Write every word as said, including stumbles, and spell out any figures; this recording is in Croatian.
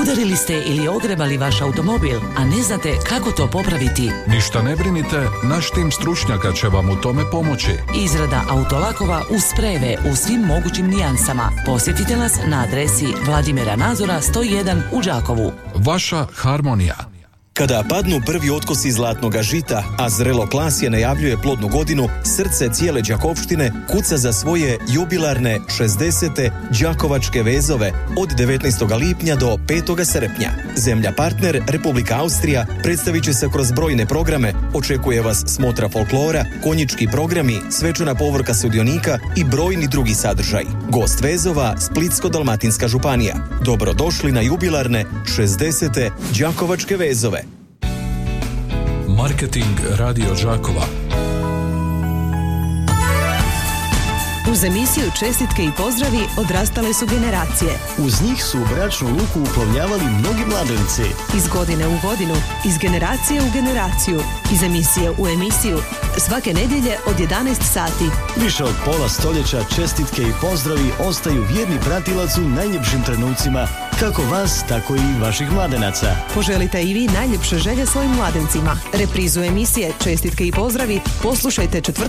Udarili ste ili ogrebali vaš automobil, a ne znate kako to popraviti? Ništa ne brinite, naš tim stručnjaka će vam u tome pomoći. Izrada autolakova uz sprejeve u svim mogućim nijansama. Posjetite nas na adresi Vladimira Nazora sto jedan u Đakovu. Vaša Harmonija. Kada padnu prvi otkosi zlatnoga žita, a Zrelo Klasje najavljuje plodnu godinu, srce cijele Đakovštine kuca za svoje jubilarne šezdesete Đakovačke vezove od devetnaestog lipnja do petog srpnja. Zemlja partner, Republika Austrija, predstavit će se kroz brojne programe, očekuje vas smotra folklora, konjički programi, svečana povorka sudionika i brojni drugi sadržaj. Gost vezova, Splitsko-dalmatinska županija. Dobrodošli na jubilarne šezdesete Đakovačke vezove. Marketing Radio Đakova. Uz emisiju Čestitke i pozdravi odrastale su generacije. Uz njih su u bračnu luku uplovljavali mnogi mladenici. Iz godine u godinu, iz generacije u generaciju, iz emisije u emisiju. Svake nedjelje od jedanaest sati. Više od pola stoljeća čestitke i pozdravi ostaju vjerni pratilac u najljepšim trenucima, kako vas, tako i vaših mladenaca. Poželite i vi najljepše želje svojim mladencima. Reprizu emisije Čestitke i pozdravi poslušajte četvrtak